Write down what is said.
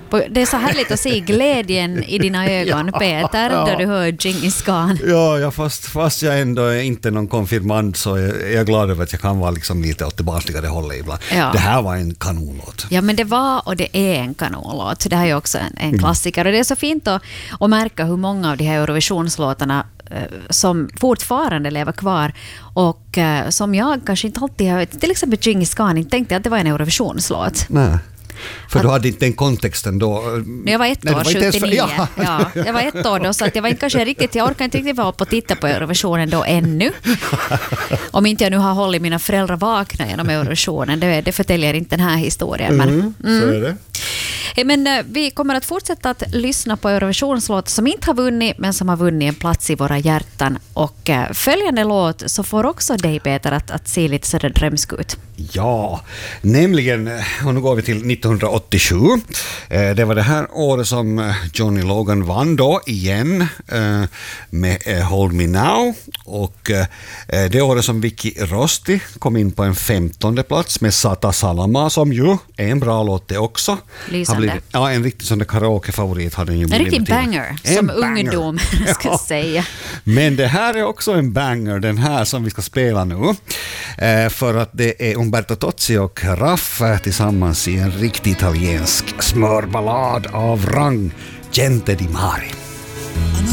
Det är så härligt att se glädjen i dina ögon, Peter, då du hör Djingis Khan. Ja, fast jag ändå är inte någon konfirmand så är jag glad över att jag kan vara liksom lite åt det barnsligare hållet ibland. Ja. Det här var en kanonlåt. Ja, men det var och det är en kanonlåt. Det här är också en klassiker. Och det är så fint att märka hur många av de här Eurovisionslåtarna som fortfarande lever kvar och som jag kanske inte alltid har... Till exempel Djingis Khan, inte tänkte att det var en Eurovisionslåt. Nej. För du hade inte den kontexten då. Jag var ett år, 79. Ja, jag var ett år då, så att jag var inte kanske riktigt, jag orkade inte riktigt vara upp och titta på Eurovisionen då ännu. Om inte jag nu har hållit mina föräldrar vakna genom Eurovisionen, det förtäljer inte den här historien. Men, så är det. Men vi kommer att fortsätta att lyssna på Eurovisionslåt som inte har vunnit men som har vunnit en plats i våra hjärtan. Och följande låt så får också dig, Peter, att se lite sådär drömsk ut. Ja, nämligen, och nu går vi till 1987. Det var det här året som Johnny Logan vann då igen med Hold Me Now. Och det året som Vicky Rosti kom in på en 15:e plats med Sata Salama, som ju är en bra låt det också. Lysande. Ja, en riktig sån där karaoke-favorit hade den ju blivit. En riktig banger, som ungdom ska säga. Men det här är också en banger, den här som vi ska spela nu. För att det är Umberto Tozzi och Raff tillsammans i en riktig italiensk smörballad av rang, Gente di Mare.